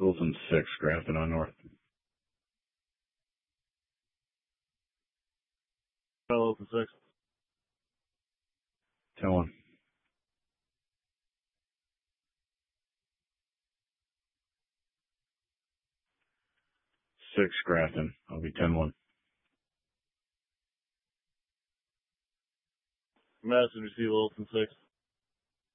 Wilson 6, Grafton on North. Wilson 6. 10-1. 6, Grafton. I'll be 10-1. Madison, receive Wilson 6.